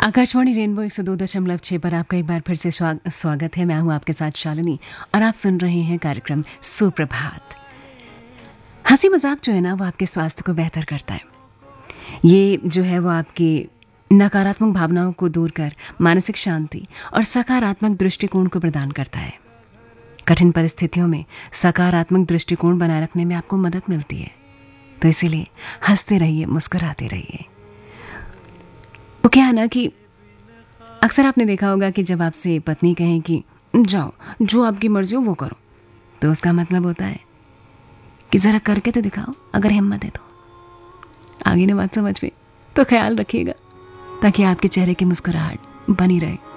Akashvani rainbow 102.6 पर आपका एक बार फिर से स्वागत है। मैं हूं आपके साथ शालिनी और आप सुन रहे हैं कार्यक्रम सुप्रभात। हंसी मजाक जो है ना, वो आपके स्वास्थ्य को बेहतर करता है। ये जो है वो आपकी नकारात्मक भावनाओं को दूर कर मानसिक शांति और सकारात्मक दृष्टिकोण को प्रदान करता है। कठिन परिस्थितियों में सकारात्मक दृष्टिकोण बनाए रखने में आपको मदद मिलती है। तो इसीलिए हंसते रहिए, मुस्कुराते रहिए। वो क्या है ना कि अक्सर आपने देखा होगा कि जब आपसे पत्नी कहे कि जाओ, जो आपकी मर्जी हो वो करो, तो उसका मतलब होता है कि जरा करके तो दिखाओ, अगर हिम्मत है तो। आगे ने बात समझ में, तो ख्याल रखिएगा ताकि आपके चेहरे की मुस्कुराहट बनी रहे।